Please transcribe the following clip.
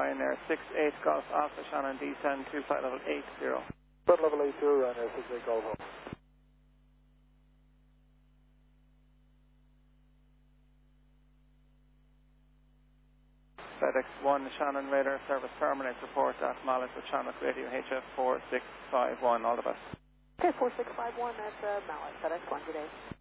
Ryanair 68 Golf Alpha Shannon descend to flight level 80. Flight level 82, Ryanair 68 Golf Alpha. FedEx 1 Shannon radar service terminates, report at Mallet with Channel Radio HF 4651. All the best. Okay, 4651 at Mallet, FedEx 1, good day.